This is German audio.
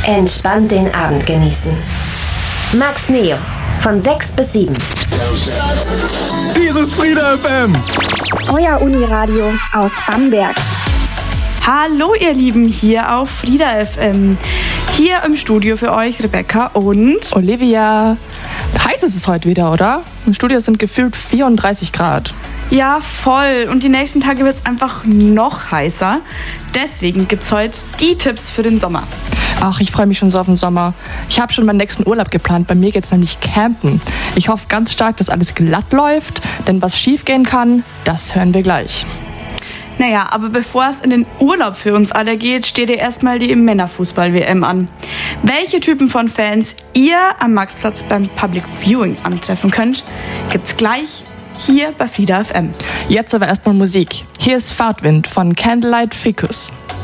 Entspannt den Abend genießen. Max Neo, von 6 bis 7. Dieses Frieda FM. Euer Uniradio aus Bamberg. Hallo ihr Lieben, hier auf Frieda FM. Hier im Studio für euch Rebecca und Olivia. Heiß ist es heute wieder, oder? Im Studio sind gefühlt 34 Grad. Ja, voll. Und die nächsten Tage wird es einfach noch heißer. Deswegen gibt's heute die Tipps für den Sommer. Ach, ich freue mich schon so auf den Sommer. Ich habe schon meinen nächsten Urlaub geplant. Bei mir geht's nämlich campen. Ich hoffe ganz stark, dass alles glatt läuft, denn was schief gehen kann, das hören wir gleich. Naja, aber bevor es in den Urlaub für uns alle geht, steht ja erstmal die Männerfußball-WM an. Welche Typen von Fans ihr am Maxplatz beim Public Viewing antreffen könnt, gibt's gleich hier bei Frieda FM. Jetzt aber erstmal Musik. Hier ist Fahrtwind von Candlelight Ficus.